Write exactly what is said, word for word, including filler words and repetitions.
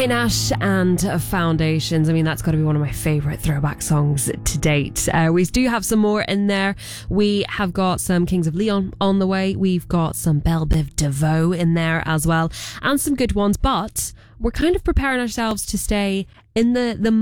Kate Nash and Foundations. I mean, that's got to be one of my favourite throwback songs to date. Uh, we do have some more in there. We have got some Kings of Leon on the way. We've got some Belle Biv DeVoe in there as well, and some good ones. But we're kind of preparing ourselves to stay in the the